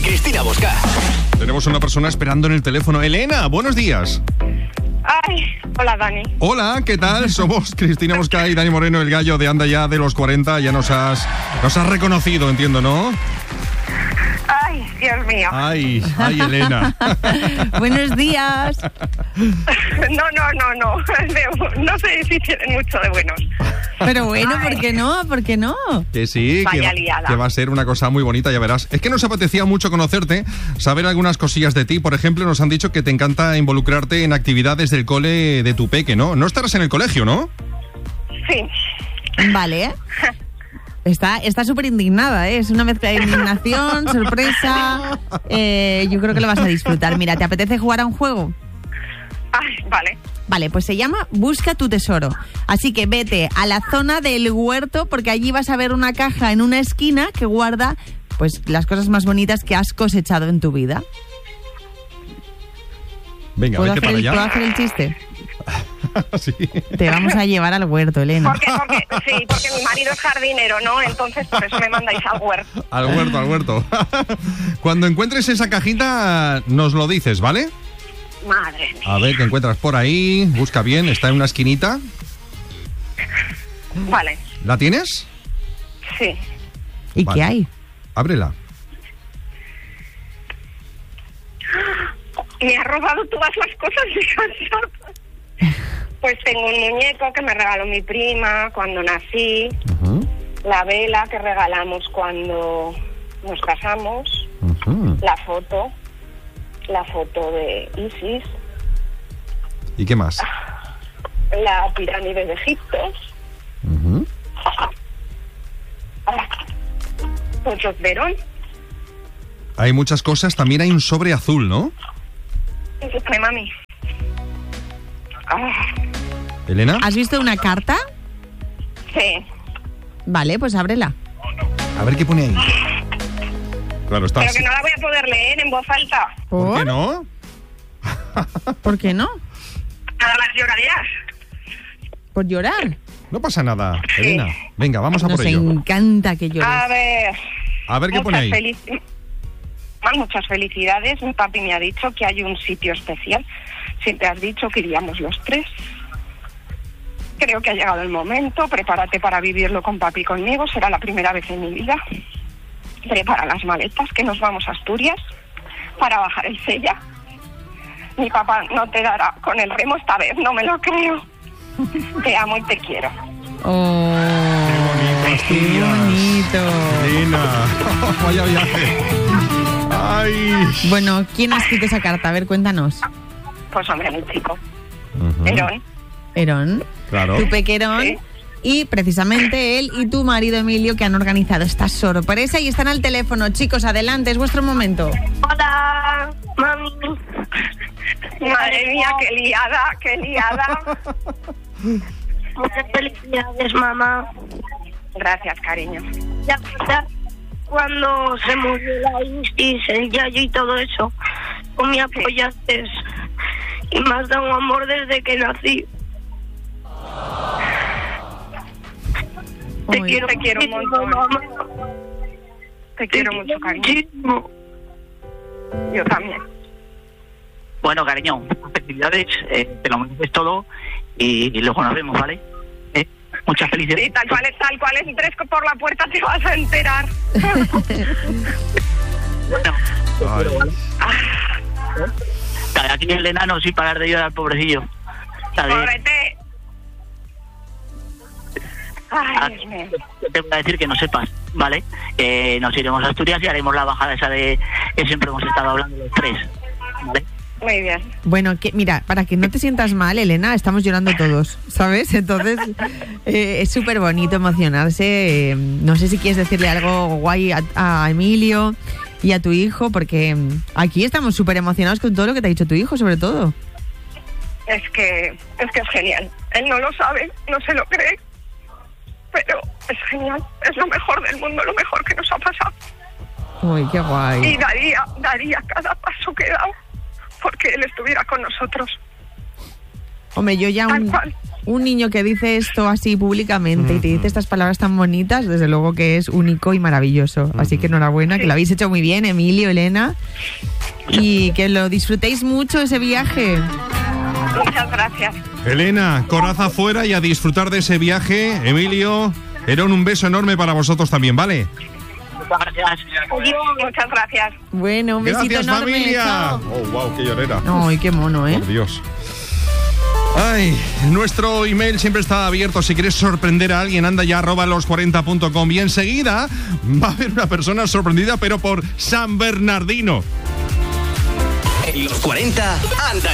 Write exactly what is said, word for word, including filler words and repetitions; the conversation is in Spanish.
Cristina Bosca. Tenemos una persona esperando en el teléfono. Elena, buenos días. Ay, hola Dani. Hola, ¿qué tal? Somos Cristina Bosca y Dani Moreno, el gallo de Anda Ya de los cuarenta. Ya nos has, nos has reconocido, entiendo, ¿no? Ay, Dios mío. Ay, ay, Elena. Buenos días. No, no, no, no. No sé si tienen mucho de buenos. Pero bueno, Ay. ¿por qué no? ¿Por qué no? Que sí, Vaya que, liada. que va a ser una cosa muy bonita, ya verás. Es que nos apetecía mucho conocerte, saber algunas cosillas de ti. Por ejemplo, nos han dicho que te encanta involucrarte en actividades del cole de tu peque, ¿no? No estarás en el colegio, ¿no? Sí. Vale. Está está súper indignada, ¿eh? Es una mezcla de indignación, sorpresa. Eh, yo creo que lo vas a disfrutar. Mira, ¿te apetece jugar a un juego? Ay, vale. Vale, pues se llama Busca tu tesoro. Así que vete a la zona del huerto porque allí vas a ver una caja en una esquina que guarda pues las cosas más bonitas que has cosechado en tu vida. Venga, ¿Puedo, vete hacer para el, ¿Puedo allá. hacer el chiste? Sí. Te vamos a llevar al huerto, Elena. Porque, porque, sí, porque mi marido es jardinero, ¿no? Entonces por eso me mandáis al huerto. Al huerto, al huerto. Cuando encuentres esa cajita, nos lo dices, ¿vale? Madre mía. A ver, ¿qué encuentras por ahí? Busca bien, está en una esquinita. Vale, ¿La tienes? sí. ¿Y Vale. qué hay? Ábrela. Me has robado todas las cosas de casa. Pues tengo un muñeco que me regaló mi prima cuando nací. Ujú, La vela que regalamos cuando nos casamos. ujú. La foto. La foto de Isis. ¿Y qué más? La pirámide de Egipto. Ujú. Pues los Verón. Hay muchas cosas. También hay un sobre azul, ¿no? Ay, mami. Ah, ¿Elena? ¿Has visto una carta? sí. Vale, pues ábrela. A ver qué pone ahí. Claro, está Pero así. que no la voy a poder leer en voz alta. ¿Por qué no? ¿Por qué no? Además llorarías. ¿Por llorar? No pasa nada, Elena. Venga, vamos a Nos por ello. encanta que llores. A ver. A ver qué pone ahí. Muchas felici- Bueno, muchas felicidades. Mi papi me ha dicho que hay un sitio especial. Siempre has dicho que iríamos los tres. Creo que ha llegado el momento. Prepárate para vivirlo con papi y conmigo. Será la primera vez en mi vida. Prepara las maletas, que nos vamos a Asturias para bajar el Sella. Mi papá no te dará con el remo esta vez, no me lo creo. Te amo y te quiero. Oh, Qué bonito, qué bonito. Elena, vaya viaje. Ay. Bueno, ¿quién ha escrito esa carta? A ver, cuéntanos. Pues hombre, mi chico. Ujú. Herón. Herón, Claro. tu pequerón. Sí. Y precisamente él y tu marido Emilio que han organizado esta sorpresa y están al teléfono. Chicos, adelante, es vuestro momento. Hola, mami. Madre mía, qué liada, qué liada. Muchas felicidades, mamá. Gracias, cariño. Ya ya cuando se murió la Isis, el Yayo y todo eso, tú me apoyaste y me has dado un amor desde que nací. Te Ay, quiero, te quiero un muchísimo, montón. mamá. Te quiero mucho, cariño. muchísimo. Yo también. Bueno, cariño, felicidades, eh, te lo mereces todo y, y luego nos vemos, ¿vale? Eh, muchas Sí, felicidades. tal cual es, tal cual es. Entres por la puerta, te vas a enterar. Bueno, Ay. aquí el enano sin parar de llorar, pobrecillo. ¿Sabes? Córrete. Ay, Dios mío. Yo te voy a decir que no sepas, ¿vale? Eh, nos iremos a Asturias y haremos la bajada esa de que siempre hemos estado hablando los tres, ¿vale? Muy bien. Bueno, que mira, para que no te sientas mal, Elena, estamos llorando todos, ¿sabes? Entonces, eh, es súper bonito emocionarse. Eh, no sé si quieres decirle algo guay a, a Emilio y a tu hijo, porque mm, aquí estamos súper emocionados con todo lo que te ha dicho tu hijo, sobre todo. Es que, es que es genial. Él no lo sabe, no se lo cree. Pero es genial. Es lo mejor del mundo, lo mejor que nos ha pasado. Uy, qué Y guay. daría, daría cada paso que he dado porque él estuviera con nosotros. Hombre, yo ya Tal un, cual. un niño que dice esto así públicamente uh-huh. y te dice estas palabras tan bonitas, desde luego que es único y maravilloso. Uh-huh. Así que enhorabuena, que lo habéis hecho muy bien, Emilio, Elena, y que lo disfrutéis mucho ese viaje. Muchas gracias. Elena, coraza afuera y a disfrutar de ese viaje. Emilio, Herón, un beso enorme para vosotros también, ¿vale? Muchas gracias. Muchas gracias. Bueno, un besito Gracias, enorme. familia. Chao. Oh, wow, qué llorera. Ay, qué mono, ¿eh? Por Dios. Ay, nuestro email siempre está abierto. Si quieres sorprender a alguien, anda ya arroba los cuarenta punto com y enseguida va a haber una persona sorprendida, pero por San Bernardino. En los cuarenta, anda